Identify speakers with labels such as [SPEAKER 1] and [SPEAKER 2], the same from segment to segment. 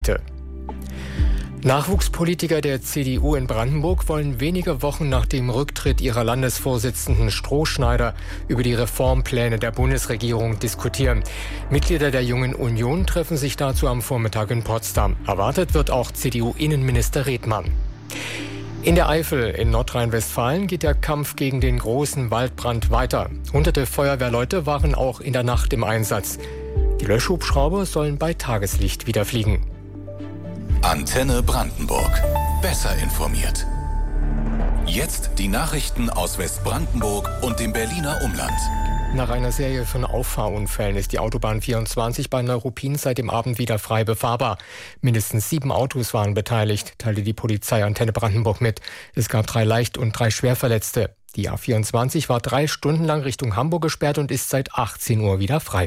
[SPEAKER 1] Nachwuchspolitiker der CDU in Brandenburg wollen wenige Wochen nach dem Rücktritt ihrer Landesvorsitzenden Strohschneider über die Reformpläne der Bundesregierung diskutieren. Mitglieder der Jungen Union treffen sich dazu am Vormittag in Potsdam. Erwartet wird auch CDU-Innenminister Redmann. In der Eifel in Nordrhein-Westfalen geht der Kampf gegen den großen Waldbrand weiter. Hunderte Feuerwehrleute waren auch in der Nacht im Einsatz. Die Löschhubschrauber sollen bei Tageslicht wieder fliegen.
[SPEAKER 2] Antenne Brandenburg. Besser informiert. Jetzt die Nachrichten aus Westbrandenburg und dem Berliner Umland.
[SPEAKER 1] Nach einer Serie von Auffahrunfällen ist die Autobahn 24 bei Neuruppin seit dem Abend wieder frei befahrbar. Mindestens 7 Autos waren beteiligt, teilte die Polizei Antenne Brandenburg mit. Es gab 3 Leicht- und 3 Schwerverletzte. Die A24 war 3 Stunden lang Richtung Hamburg gesperrt und ist seit 18 Uhr wieder frei.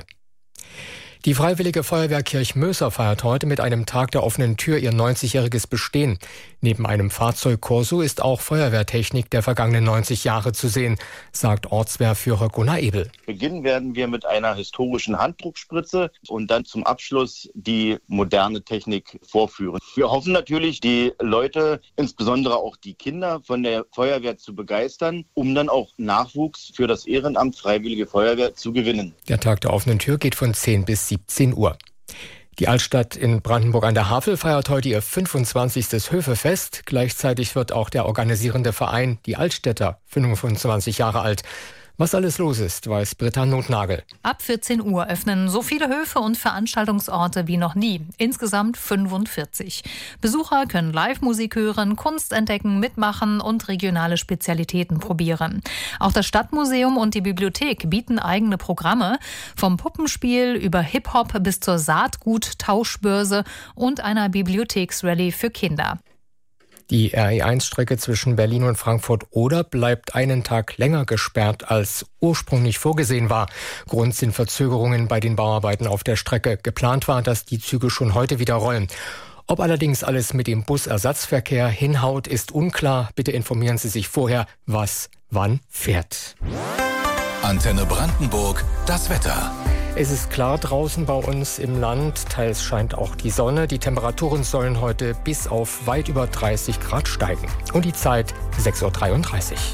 [SPEAKER 1] Die Freiwillige Feuerwehr Kirchmöser feiert heute mit einem Tag der offenen Tür ihr 90-jähriges Bestehen. Neben einem Fahrzeugkorso ist auch Feuerwehrtechnik der vergangenen 90 Jahre zu sehen, sagt Ortswehrführer Gunnar Ebel.
[SPEAKER 3] Beginnen werden wir mit einer historischen Handdruckspritze und dann zum Abschluss die moderne Technik vorführen. Wir hoffen natürlich, die Leute, insbesondere auch die Kinder von der Feuerwehr zu begeistern, um dann auch Nachwuchs für das Ehrenamt Freiwillige Feuerwehr zu gewinnen.
[SPEAKER 1] Der Tag der offenen Tür geht von 10 bis 17 Uhr. Die Altstadt in Brandenburg an der Havel feiert heute ihr 25. Höfefest. Gleichzeitig wird auch der organisierende Verein Die Altstädter 25 Jahre alt. Was alles los ist, weiß Britta Nothnagel.
[SPEAKER 4] Ab 14 Uhr öffnen so viele Höfe und Veranstaltungsorte wie noch nie. Insgesamt 45. Besucher können Live-Musik hören, Kunst entdecken, mitmachen und regionale Spezialitäten probieren. Auch das Stadtmuseum und die Bibliothek bieten eigene Programme. Vom Puppenspiel über Hip-Hop bis zur Saatgut-Tauschbörse und einer Bibliotheksrallye für Kinder.
[SPEAKER 1] Die RE1-Strecke zwischen Berlin und Frankfurt-Oder bleibt einen Tag länger gesperrt, als ursprünglich vorgesehen war. Grund sind Verzögerungen bei den Bauarbeiten auf der Strecke. Geplant war, dass die Züge schon heute wieder rollen. Ob allerdings alles mit dem Busersatzverkehr hinhaut, ist unklar. Bitte informieren Sie sich vorher, was wann fährt.
[SPEAKER 2] Antenne Brandenburg, das Wetter.
[SPEAKER 1] Es ist klar draußen bei uns im Land, teils scheint auch die Sonne. Die Temperaturen sollen heute bis auf weit über 30 Grad steigen. Und die Zeit 6.33 Uhr.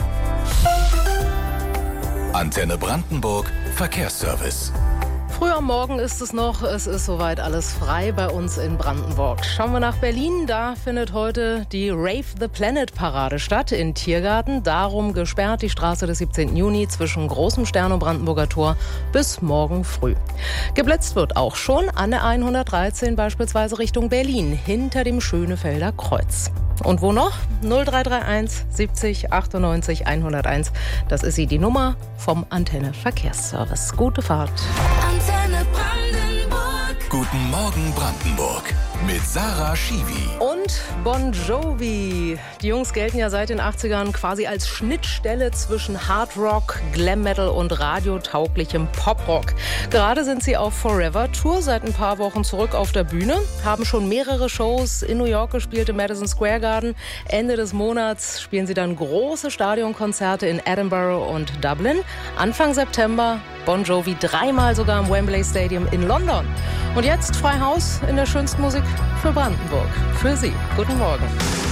[SPEAKER 2] Antenne Brandenburg, Verkehrsservice.
[SPEAKER 5] Früh am Morgen ist es noch, es ist soweit alles frei bei uns in Brandenburg. Schauen wir nach Berlin, da findet heute die Rave the Planet Parade statt in Tiergarten. Darum gesperrt die Straße des 17. Juni zwischen Großem Stern und Brandenburger Tor bis morgen früh. Geblitzt wird auch schon an der 113 beispielsweise Richtung Berlin, hinter dem Schönefelder Kreuz. Und wo noch? 0331 70 98 101. Das ist die Nummer vom Antenne Verkehrsservice. Gute Fahrt.
[SPEAKER 2] Antenne Brandenburg. Guten Morgen Brandenburg mit Sarah Schiwi.
[SPEAKER 5] Und Bon Jovi. Die Jungs gelten ja seit den 80ern quasi als Schnittstelle zwischen Hardrock, Glam Metal und radiotauglichem Poprock. Gerade sind sie auf Forever Tour, seit ein paar Wochen zurück auf der Bühne, haben schon mehrere Shows in New York gespielt, im Madison Square Garden. Ende des Monats spielen sie dann große Stadionkonzerte in Edinburgh und Dublin. Anfang September Bon Jovi 3-mal sogar im Wembley Stadium in London. Und jetzt frei Haus in der schönsten Musik für Brandenburg. Für Sie. Guten Morgen.